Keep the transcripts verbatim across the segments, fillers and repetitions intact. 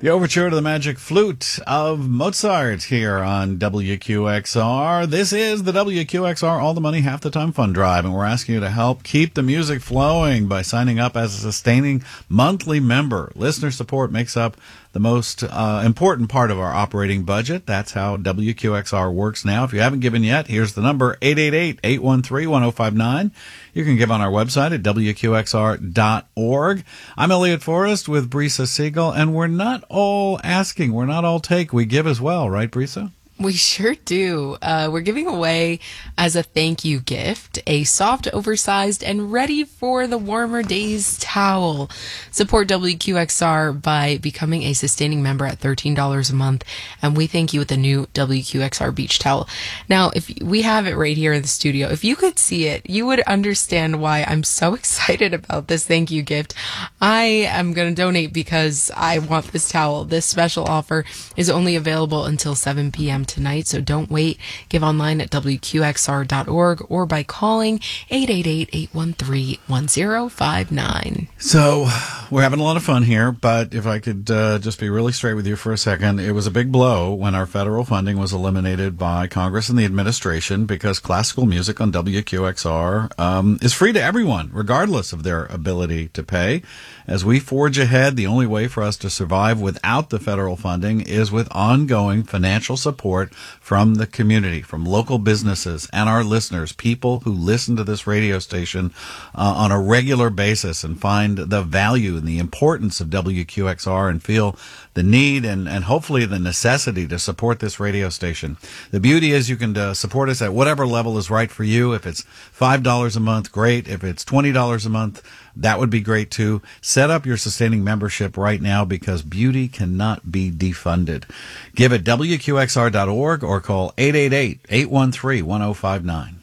The overture to the magic flute of Mozart here on W Q X R. This is the W Q X R All the Money Half the Time Fund Drive, and we're asking you to help keep the music flowing by signing up as a sustaining monthly member. Listener support makes up the most uh, important part of our operating budget. That's how W Q X R works now. If you haven't given yet, here's the number, eight eight eight, eight one three, one oh five nine. You can give on our website at W Q X R dot org. I'm Elliot Forrest with Brisa Siegel, and we're not all asking. We're not all take. We give as well, right, Brisa? We sure do. Uh, we're giving away, as a thank you gift, a soft, oversized, and ready for the warmer days towel. Support W Q X R by becoming a sustaining member at thirteen dollars a month, and we thank you with the new W Q X R beach towel. Now, if we have it right here in the studio, if you could see it, you would understand why I'm so excited about this thank you gift. I am going to donate because I want this towel. This special offer is only available until seven p.m. tonight, so don't wait. Give online at W Q X R dot org or by calling eight eight eight, eight one three, one oh five nine. So we're having a lot of fun here, but if I could uh, just be really straight with you for a second, it was a big blow when our federal funding was eliminated by Congress and the administration, because classical music on W Q X R um, is free to everyone, regardless of their ability to pay. As we forge ahead, the only way for us to survive without the federal funding is with ongoing financial support from the community, from local businesses and our listeners, people who listen to this radio station uh, on a regular basis and find the value and the importance of W Q X R and feel the need and, and hopefully the necessity to support this radio station. The beauty is you can uh, support us at whatever level is right for you. If it's five dollars a month, great. If it's twenty dollars a month, that would be great too. Set up your sustaining membership right now, because beauty cannot be defunded. Give at W Q X R dot org or call eight eight eight, eight one three, one oh five nine.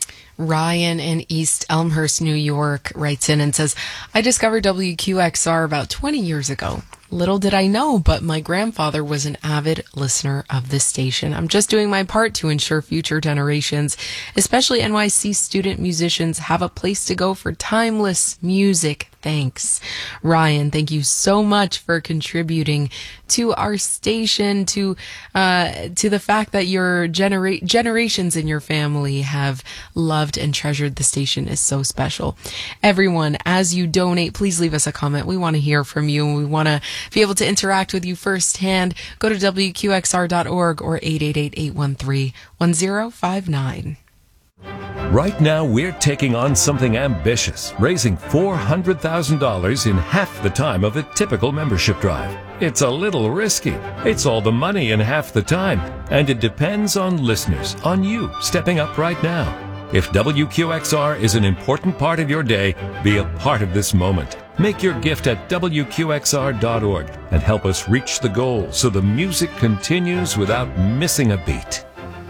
Ryan in East Elmhurst, New York writes in and says, I discovered W Q X R about twenty years ago. Little did I know, but my grandfather was an avid listener of this station. I'm just doing my part to ensure future generations, especially N Y C student musicians, have a place to go for timeless music. Thanks. Ryan, thank you so much for contributing to our station, to uh, to the fact that your genera- generations in your family have loved and treasured the station is so special. Everyone, as you donate, please leave us a comment. We want to hear from you, and we want to be able to interact with you firsthand. Go to W Q X R dot org or eight eight eight, eight one three, one oh five nine. Right now, we're taking on something ambitious, raising four hundred thousand dollars in half the time of a typical membership drive. It's a little risky. It's all the money in half the time, and it depends on listeners, on you stepping up right now. If W Q X R is an important part of your day, be a part of this moment. Make your gift at W Q X R dot org and help us reach the goal so the music continues without missing a beat.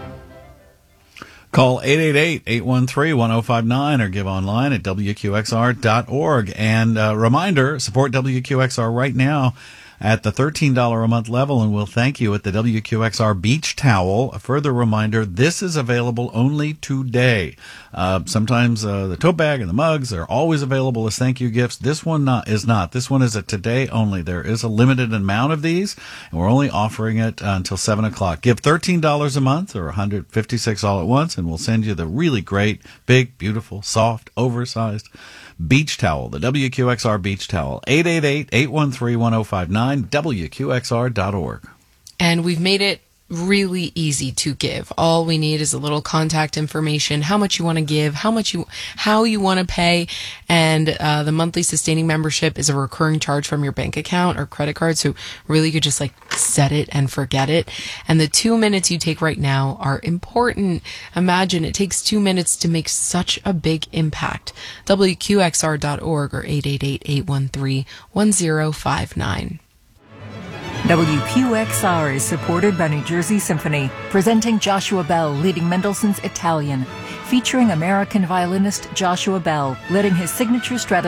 Call eight eight eight, eight one three, one oh five nine or give online at W Q X R dot org. And uh, reminder, support W Q X R right now at the thirteen dollars a month level, and we'll thank you at the W Q X R Beach Towel. A further reminder, this is available only today. Uh, sometimes uh, the tote bag and the mugs are always available as thank you gifts. This one not, is not. This one is a today only. There is a limited amount of these, and we're only offering it uh, until seven o'clock. Give thirteen dollars a month or one hundred fifty-six dollars all at once, and we'll send you the really great, big, beautiful, soft, oversized beach towel, the W Q X R Beach Towel. eight eight eight, eight one three, one oh five nine, W Q X R dot org. And we've made it really easy to give. All we need is a little contact information, how much you want to give, how much you, how you want to pay, and uh, the monthly sustaining membership is a recurring charge from your bank account or credit card, so really you could just like set it and forget it. And the two minutes you take right now are important. Imagine it takes two minutes to make such a big impact. W Q X R dot org or eight eight eight, eight one three, one oh five nine. W Q X R is supported by New Jersey Symphony, presenting Joshua Bell leading Mendelssohn's Italian, featuring American violinist Joshua Bell leading his signature Stradivari